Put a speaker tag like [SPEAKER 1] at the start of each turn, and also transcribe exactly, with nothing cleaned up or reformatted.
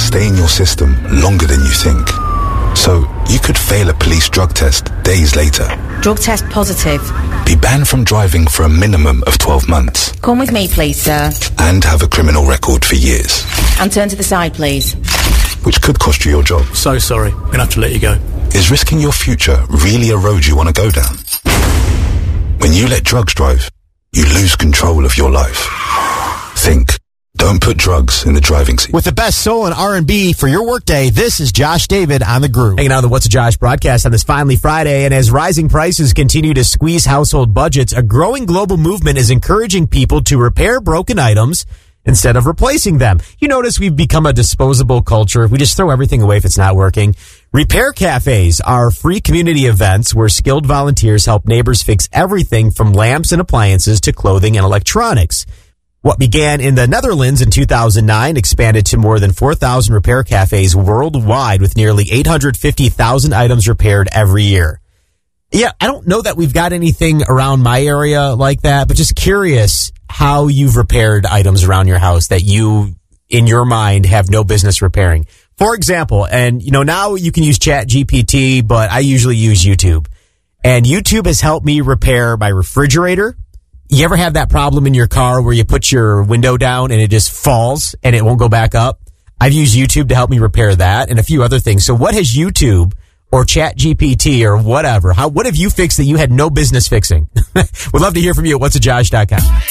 [SPEAKER 1] stay in your system longer than you think. So, you could fail a police drug test days later.
[SPEAKER 2] Drug test positive.
[SPEAKER 1] Be banned from driving for a minimum of twelve months.
[SPEAKER 2] Come with me, please, sir.
[SPEAKER 1] And have a criminal record for years.
[SPEAKER 2] And turn to the side, please.
[SPEAKER 1] Which could cost you your job.
[SPEAKER 3] So sorry. I'm gonna have to let you go.
[SPEAKER 1] Is risking your future really a road you want to go down? When you let drugs drive, you lose control of your life. Think. Don't put drugs in the driving seat.
[SPEAKER 4] With the best soul and R and B for your workday, this is Josh David on The Groove.
[SPEAKER 5] Hanging out on the What's a Josh broadcast on this finally Friday, and as rising prices continue to squeeze household budgets, a growing global movement is encouraging people to repair broken items instead of replacing them. You notice we've become a disposable culture. We just throw everything away if it's not working. Repair cafes are free community events where skilled volunteers help neighbors fix everything from lamps and appliances to clothing and electronics. What began in the Netherlands in two thousand nine expanded to more than four thousand repair cafes worldwide with nearly eight hundred fifty thousand items repaired every year. Yeah, I don't know that we've got anything around my area like that, but just curious how you've repaired items around your house that you, in your mind, have no business repairing. For example, and you know, now you can use Chat G P T, but I usually use YouTube. And YouTube has helped me repair my refrigerator. You ever have that problem in your car where you put your window down and it just falls and it won't go back up? I've used YouTube to help me repair that and a few other things. So what has YouTube or Chat G P T or whatever, how, what have you fixed that you had no business fixing? We'd love to hear from you at what's a josh dot com.